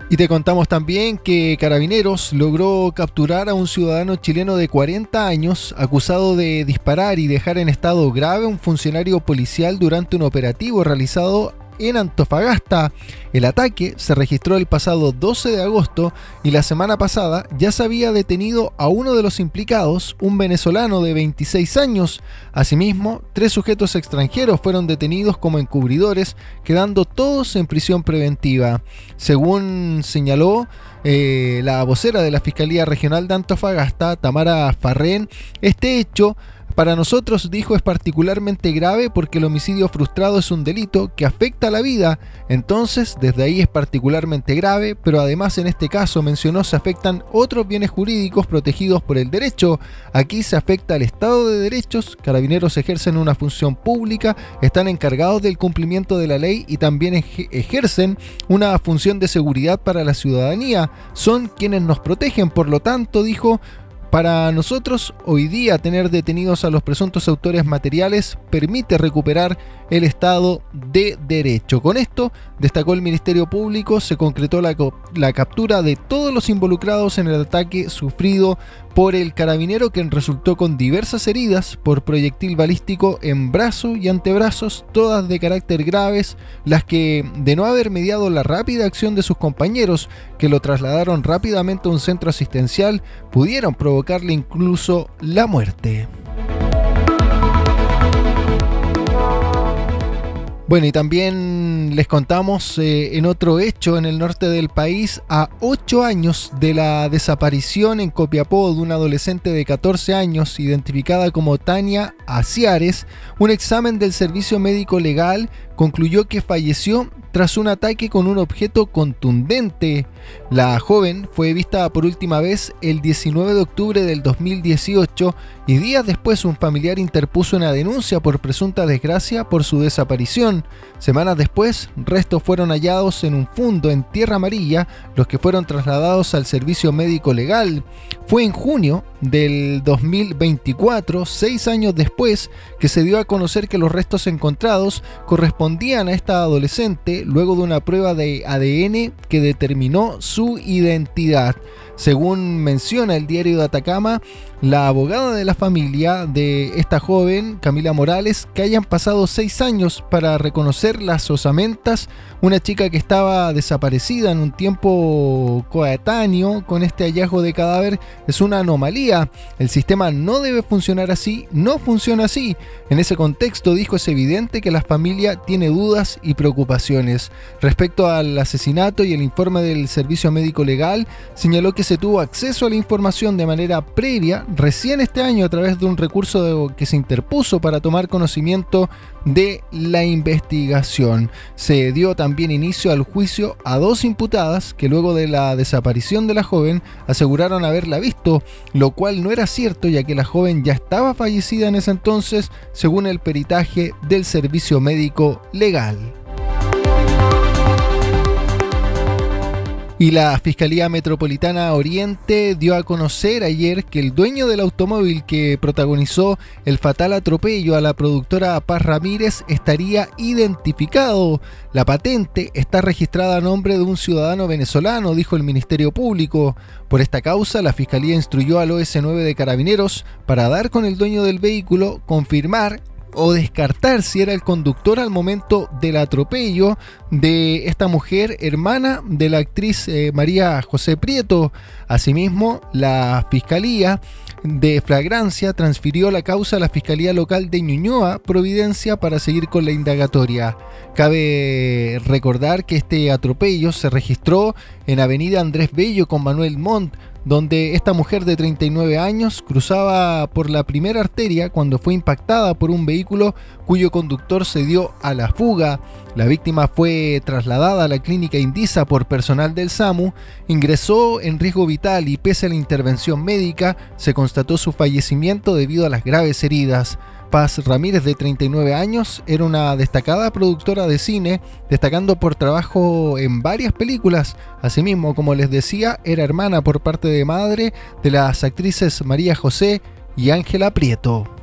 Y te contamos también que Carabineros logró capturar a un ciudadano chileno de 40 años acusado de disparar y dejar en estado grave a un funcionario policial durante un operativo realizado en Antofagasta. El ataque se registró el pasado 12 de agosto y la semana pasada ya se había detenido a uno de los implicados, un venezolano de 26 años. Asimismo, 3 sujetos extranjeros fueron detenidos como encubridores, quedando todos en prisión preventiva. Según señaló la vocera de la Fiscalía Regional de Antofagasta, Tamara Farrén, este hecho para nosotros, dijo, es particularmente grave porque el homicidio frustrado es un delito que afecta a la vida. Entonces, desde ahí es particularmente grave, pero además en este caso, mencionó, se afectan otros bienes jurídicos protegidos por el derecho. Aquí se afecta al Estado de Derechos, Carabineros ejercen una función pública, están encargados del cumplimiento de la ley y también ejercen una función de seguridad para la ciudadanía. Son quienes nos protegen, por lo tanto, dijo, para nosotros, hoy día, tener detenidos a los presuntos autores materiales permite recuperar el Estado de Derecho. Con esto, destacó el Ministerio Público, se concretó la captura de todos los involucrados en el ataque sufrido por el carabinero, quien resultó con diversas heridas por proyectil balístico en brazo y antebrazos, todas de carácter graves, las que, de no haber mediado la rápida acción de sus compañeros, que lo trasladaron rápidamente a un centro asistencial, pudieron provocarle incluso la muerte. Bueno, y también les contamos en otro hecho en el norte del país, a 8 años de la desaparición en Copiapó de una adolescente de 14 años identificada como Tania Aciares, un examen del Servicio Médico Legal concluyó que falleció tras un ataque con un objeto contundente. La joven fue vista por última vez el 19 de octubre del 2018 y días después un familiar interpuso una denuncia por presunta desgracia por su desaparición. Semanas después, restos fueron hallados en un fundo en Tierra Amarilla, los que fueron trasladados al Servicio Médico Legal. Fue en junio del 2024, 6 años después, que se dio a conocer que los restos encontrados correspondían a esta adolescente luego de una prueba de ADN que determinó su identidad. Según menciona el diario de Atacama, la abogada de la familia de esta joven, Camila Morales, que hayan pasado 6 años para reconocer las osamentas, una chica que estaba desaparecida en un tiempo coetáneo con este hallazgo de cadáver, es una anomalía. El sistema no debe funcionar así, no funciona así. En ese contexto, dijo, es evidente que la familia tiene dudas y preocupaciones. Respecto al asesinato y el informe del Servicio Médico Legal, señaló que se tuvo acceso a la información de manera previa recién este año a través de un recurso que se interpuso para tomar conocimiento de la investigación. Se dio también inicio al juicio a 2 imputadas que luego de la desaparición de la joven aseguraron haberla visto, lo cual no era cierto ya que la joven ya estaba fallecida en ese entonces, según el peritaje del Servicio Médico Legal. Y la Fiscalía Metropolitana Oriente dio a conocer ayer que el dueño del automóvil que protagonizó el fatal atropello a la productora Paz Ramírez estaría identificado. La patente está registrada a nombre de un ciudadano venezolano, dijo el Ministerio Público. Por esta causa, la Fiscalía instruyó al OS9 de Carabineros para dar con el dueño del vehículo, confirmar o descartar si era el conductor al momento del atropello de esta mujer, hermana de la actriz María José Prieto. Asimismo, la Fiscalía de Flagrancia transfirió la causa a la Fiscalía Local de Ñuñoa, Providencia, para seguir con la indagatoria. Cabe recordar que este atropello se registró en Avenida Andrés Bello con Manuel Montt, donde esta mujer de 39 años cruzaba por la primera arteria cuando fue impactada por un vehículo cuyo conductor se dio a la fuga. La víctima fue trasladada a la clínica Indisa por personal del SAMU, ingresó en riesgo vital y pese a la intervención médica se constató su fallecimiento debido a las graves heridas. Paz Ramírez, de 39 años, era una destacada productora de cine, destacando por trabajo en varias películas. Asimismo, como les decía, era hermana por parte de madre de las actrices María José y Ángela Prieto.